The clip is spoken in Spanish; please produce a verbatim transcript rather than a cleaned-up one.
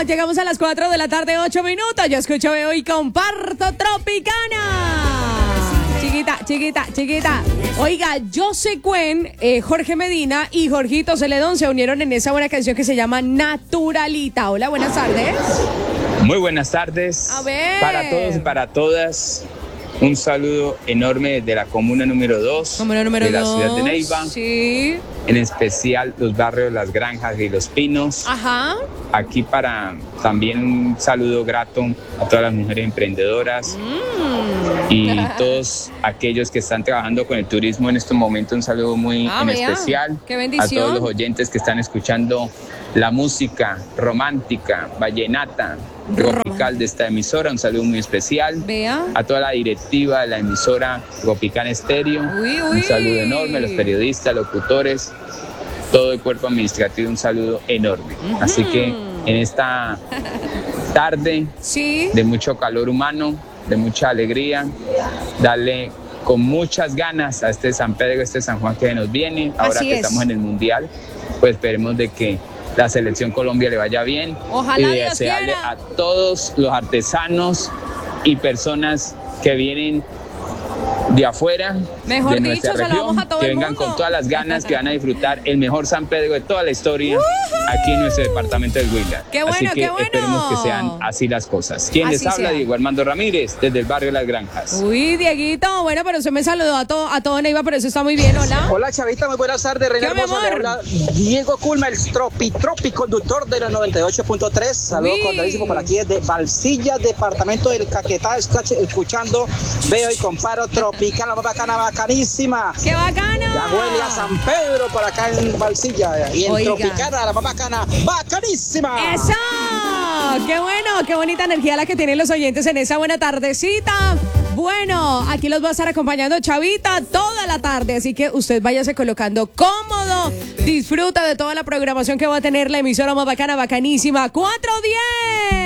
llegamos a las cuatro de la tarde, ocho minutos. Yo escucho, veo y comparto Tropicana. Chiquita, chiquita, chiquita. Oiga, José Cuen, eh, Jorge Medina y Jorgito Celedón se unieron en esa buena canción que se llama Naturalita. Hola, buenas tardes. Muy buenas tardes. A ver. Para todos y para todas. Un saludo enorme desde la comuna número dos Comuna número de la dos, ciudad de Neiva. Sí. En especial los barrios Las Granjas y Los Pinos. Ajá. Aquí para también un saludo grato a todas las mujeres emprendedoras Mm. y todos aquellos que están trabajando con el turismo en estos momentos. Un saludo muy Ah, en vea, especial qué bendición. a todos los oyentes que están escuchando la música romántica, vallenata, tropical de esta emisora. Un saludo muy especial. Vea. A toda la directiva de la emisora Tropicana Estéreo. Uy, uy. Un saludo enorme a los periodistas, locutores, todo el cuerpo administrativo, un saludo enorme. Uh-huh. Así que en esta tarde Sí. de mucho calor humano, de mucha alegría, darle con muchas ganas a este San Pedro, este San Juan que nos viene, ahora Así que es. estamos en el Mundial, pues esperemos de que la selección Colombia le vaya bien. Ojalá y Dios desearle quiera. a todos los artesanos y personas que vienen de afuera, Mejor de dicho, nuestra saludamos región, a todo que el vengan mundo. con todas las ganas, que van a disfrutar el mejor San Pedro de toda la historia aquí en nuestro departamento del Huila. Qué bueno, así que qué bueno. esperemos que sean así las cosas. ¿Quién les Así habla? sea. Diego Armando Ramírez, desde el barrio Las Granjas. Uy, Dieguito, bueno, pero usted me saludó a todo, a todo Neiva, pero eso está muy bien, hola. Hola Chavita, muy buenas tardes, Reina ¿Qué, mi Hermosa, le amor? habla Diego Culma, el tropi, tropi conductor de la noventa y ocho punto tres. Saludos Uy. cordialísimo por aquí desde Valsilla, departamento del Caquetá, escuch- escuchando, veo y comparo Tropicana, bacana, bacanísima. ¡Qué bacano! Ya huele a San Pedro por acá en Valsilla y en Oiga. Tropicana, la más bacana, bacanísima. ¡Eso! ¡Qué bueno! ¡Qué bonita energía la que tienen los oyentes en esa buena tardecita! Bueno, aquí los va a estar acompañando Chavita toda la tarde, así que usted váyase colocando cómodo, disfruta de toda la programación que va a tener la emisora más bacana, bacanísima, cuatro diez.